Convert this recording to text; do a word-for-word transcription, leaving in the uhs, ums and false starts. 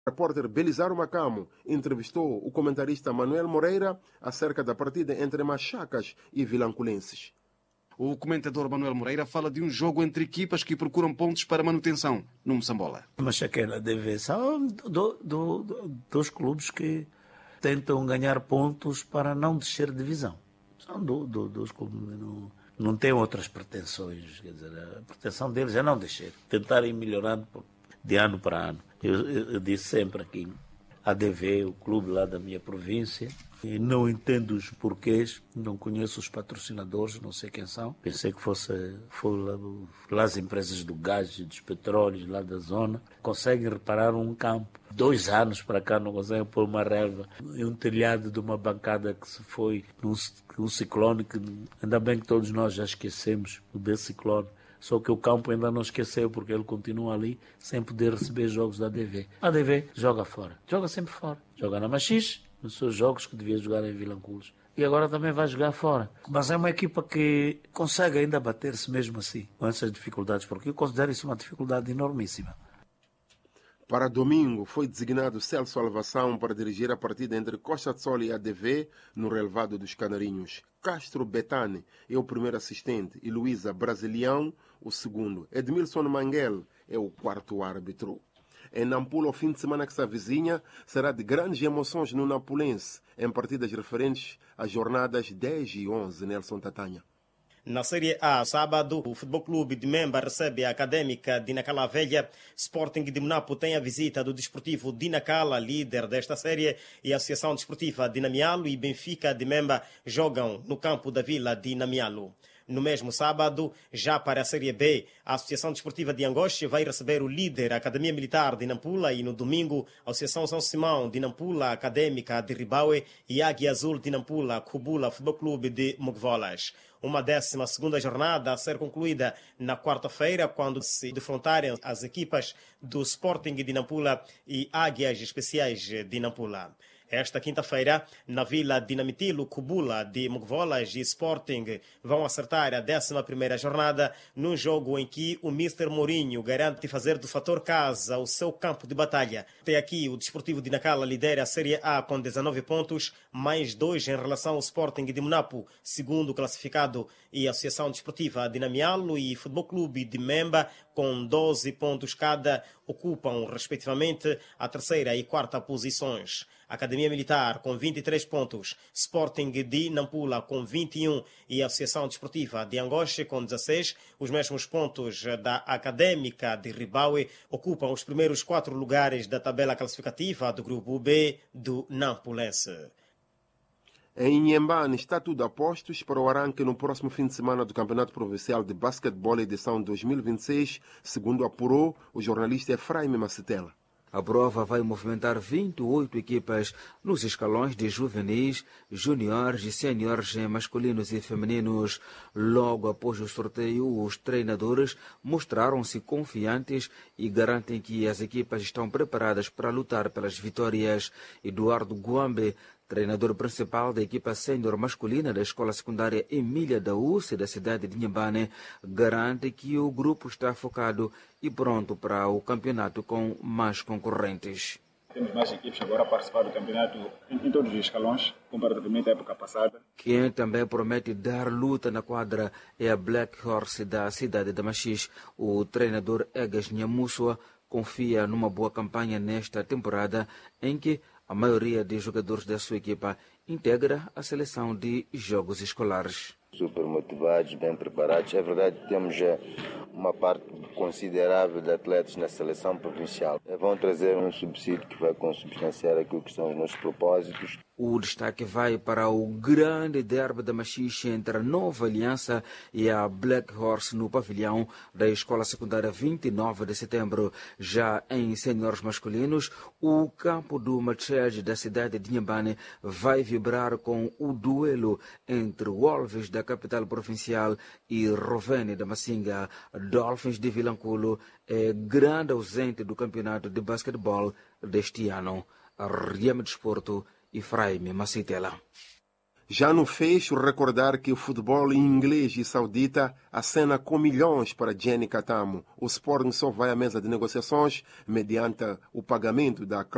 repórter Belizaro Macamo entrevistou o comentarista Manuel Moreira acerca da partida entre Machacas e Vilanculenses. O comentador Manuel Moreira fala de um jogo entre equipas que procuram pontos para manutenção no Moçambola. Machaquena deve são do, do, do, dos clubes que tentam ganhar pontos para não descer divisão. São do, do, dos clubes, não, não têm outras pretensões. Quer dizer, a pretensão deles é não descer, tentarem melhorando de ano para ano. Eu, eu, eu disse sempre aqui, a D V, o clube lá da minha província, e não entendo os porquês, não conheço os patrocinadores, não sei quem são. Pensei que fosse, fosse lá, lá as empresas do gás e dos petróleos lá da zona. Conseguem reparar um campo. Dois anos para cá não conseguem pôr uma relva. E um telhado de uma bancada que se foi num, num ciclone, que ainda bem que todos nós já esquecemos desse ciclone. Só que o campo ainda não esqueceu, porque ele continua ali sem poder receber jogos da A D V. A D V joga fora, joga sempre fora. Joga na Machixe, nos seus jogos que devia jogar em Vilanculos. E agora também vai jogar fora. Mas é uma equipa que consegue ainda bater-se mesmo assim, com essas dificuldades, porque eu considero isso uma dificuldade enormíssima. Para domingo, foi designado Celso Alvação para dirigir a partida entre Costa de Sol e A D V no relevado dos Canarinhos. Castro Betane é o primeiro assistente e Luísa Brasilião o segundo. Edmilson Manguel é o quarto árbitro. Em Nampula, o fim de semana que se avizinha será de grandes emoções no Nampulense, em partidas referentes às jornadas dez e onze, Nelson Tatanha. Na Série A, sábado, o Futebol Clube de Memba recebe a Académica de Nacala Velha. Sporting de Munapo tem a visita do Desportivo de Nacala, líder desta série, e a Associação Desportiva de Namialo e Benfica de Memba jogam no campo da Vila de Namialo. No mesmo sábado, já para a Série B, a Associação Desportiva de Angoche vai receber o líder, a Academia Militar de Nampula, e no domingo, a Associação São Simão de Nampula, Académica de Ribaue e Águia Azul de Nampula, Cubula Futebol Clube de Mugvolas. Uma décima segunda jornada a ser concluída na quarta-feira, quando se defrontarem as equipas do Sporting de Nampula e Águias Especiais de Nampula. Esta quinta-feira, na Vila de Namitilo, Cubula de Mugvolas e Sporting vão acertar a décima primeira jornada num jogo em que o mister Mourinho garante fazer do fator casa o seu campo de batalha. Até aqui, o Desportivo de Nacala lidera a Série A com dezenove pontos, mais dois em relação ao Sporting de Munapo, segundo classificado, e a Associação Desportiva de Namialo e Futebol Clube de Memba, com doze pontos cada, ocupam, respectivamente, a terceira e quarta posições. Academia Militar com vinte e três pontos, Sporting de Nampula com vinte e um e a Associação Desportiva de Angoche com dezasseis. Os mesmos pontos da Académica de Ribaue ocupam os primeiros quatro lugares da tabela classificativa do Grupo B do Nampulense. Em Inhambane está tudo a postos para o arranque no próximo fim de semana do Campeonato Provincial de Basquetebol edição dois mil e vinte e seis, segundo apurou o jornalista Efraim Macetela. A prova vai movimentar vinte e oito equipas nos escalões de juvenis, juniores e seniores masculinos e femininos. Logo após o sorteio, os treinadores mostraram-se confiantes e garantem que as equipas estão preparadas para lutar pelas vitórias. Eduardo Guambe, treinador principal da equipa sênior masculina da Escola Secundária Emília da U C E da cidade de Inhambane, garante que o grupo está focado e pronto para o campeonato com mais concorrentes. Temos mais equipes agora a participar do campeonato em, em todos os escalões, comparativamente à época passada. Quem também promete dar luta na quadra é a Black Horse da cidade de Machixe. O treinador Egas Nhamussua confia numa boa campanha nesta temporada, em que a maioria dos jogadores da sua equipa integra a seleção de jogos escolares. Super motivados, bem preparados. É verdade que temos uma parte considerável de atletas na seleção provincial. Vão trazer um subsídio que vai consubstanciar aquilo que são os nossos propósitos. O destaque vai para o grande derby da Machixe entre a Nova Aliança e a Black Horse no pavilhão da Escola Secundária vinte e nove de setembro. Já em seniores masculinos, o campo do Machege da cidade de Inhambane vai vibrar com o duelo entre Wolves da capital provincial e Rovene da Massinga. Dolphins de Vilanculo é grande ausente do campeonato de basquetebol deste ano. Riame Desporto, Efraim Macetela. Já no fecho, recordar que o futebol inglês e saudita acena com milhões para Jenny Catamo. O Sporting só vai à mesa de negociações mediante o pagamento da